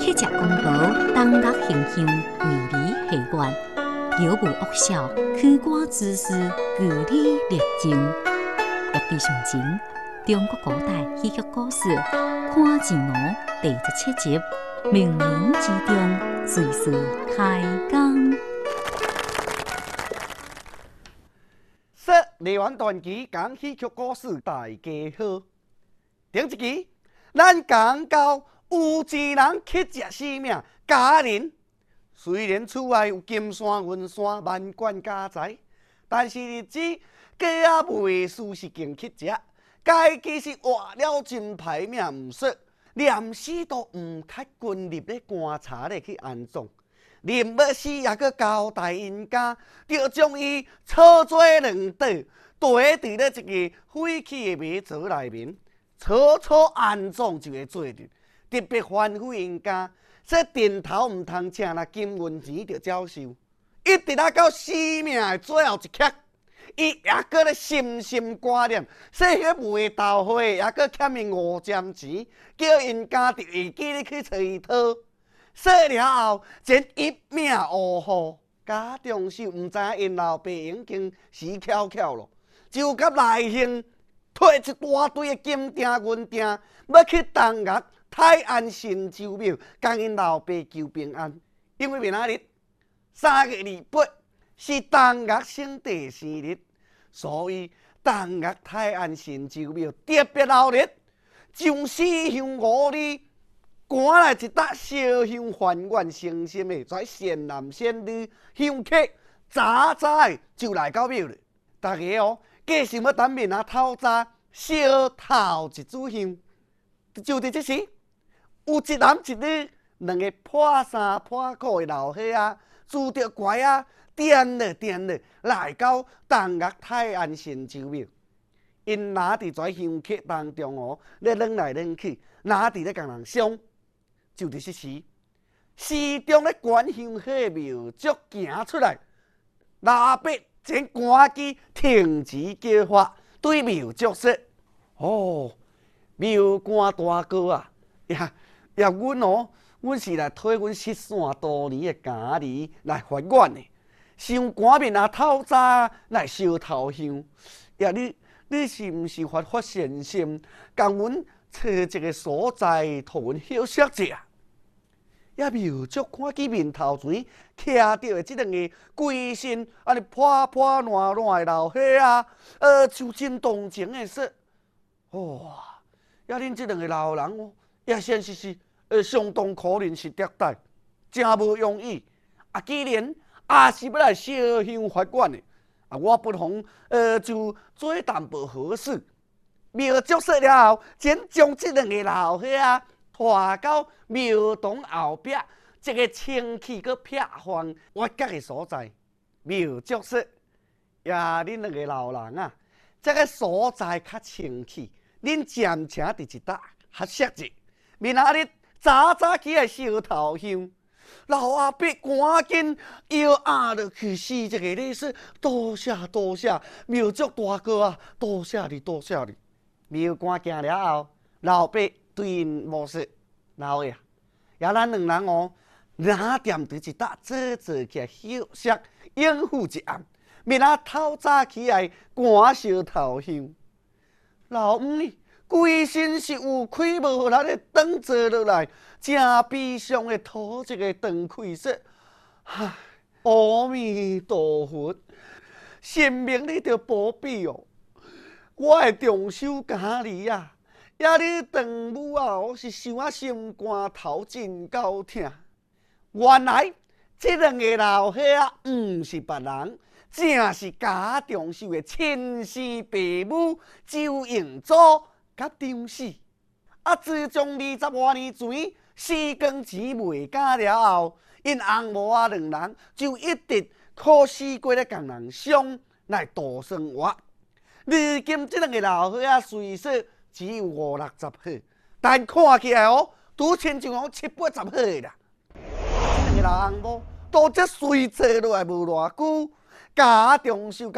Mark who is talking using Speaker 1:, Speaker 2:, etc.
Speaker 1: 乞食公婆，当乐形象，为你下愿。摇舞恶笑，曲歌姿势，据理力争。落地上前，中国古代戏剧故事《看钱奴》第17集，冥冥之中，随时开讲。
Speaker 2: 梨园传奇讲戏曲故事，大家好。顶一期，咱讲到有一人乞食性命，家人虽然厝外有金山银山、万贯家财，但是日子过啊未输是经乞食，家己是活了真歹命，毋说连死都毋太军入咧棺材咧去安葬。临要死也搁交代因家，着将伊操作两倒，堆伫咧一个废弃的迷槽内面，草草安葬就会做着。特别吩咐因家，说电头毋通请那金银钱着照收，一直到死命的最后一刻，伊也搁咧心心挂念，说迄卖豆花也搁欠伊5针钱，叫因家着会记咧去找伊讨。说了后，前一命呜呼，家中手毋知影因老爸已经死翘翘咯，就甲内兄摕一大堆的金锭银锭，要去东岳泰安神州庙，甲因老爸求平安。因为明仔日3月28是东岳圣帝生日，所以东岳泰安神州庙特别闹热，上4香5里。赶来一搭烧香还愿诚心的，跩善男善女香客，早早的就来到庙了。大家哦，计想要等面啊透早烧头一炷香，就伫这时，有一男一女两个破衫破裤的老伙仔，拄着拐啊，颠了来到东岳泰安神州庙。因拿伫跩香客当中哦，咧扔来扔去，拿伫咧共人伤。就伫这时，市中咧观香火庙祝行出来，老阿伯前赶紧停止叫法，对庙祝说：“哦，庙官大哥啊，阮哦，阮是来替阮失散多年的家儿来还愿的，想赶面啊透早来烧头香。你是毋是发善心，共阮找一个所在，互阮休息者？”也庙祝看见面头前徛着的这两个规身安尼破破烂烂的老伙仔，就真动情的说：“哇，也恁这两个老人哦，也算是相当可怜是迭代，真无容易。既然也是要来烧香还愿的，我不妨就做淡薄好事。”庙祝说了后，先将这两个老伙仔拖到庙堂后壁一个清气佮僻荒挖角的所在。庙祝说：“呀，恁两个老人啊，这个所在较清气，恁暂且伫一搭歇息者。明仔日早早起来烧头香。”老阿伯赶紧摇压落去，四这个礼说：“多谢，庙祝大哥啊，多谢你。”庙官行了后，老伯对因无说：“老爷，也咱两人哦，拿踮伫一搭坐起来休息，应付一暗。明仔透早起来赶烧头香。”老五呢，规身是有气无力的转坐落来，正悲伤的吐一个长气说：“唉，阿弥陀佛，神明你着保庇哦，我的重修家儿啊！”也你丈母啊，是想啊心肝头真够痛。原来这两个老伙仔毋是别人，正是家中寿的亲生爸母周应祖甲张氏。自从20多年前四更钱卖假了后，因翁某两人就一直苦死过咧，共人相来度生活。如今这两个老伙仔虽说只有50、60岁，但看起来哦，拄亲像70、80岁啦。这两个老翁某都这随坐落来无偌久，家中寿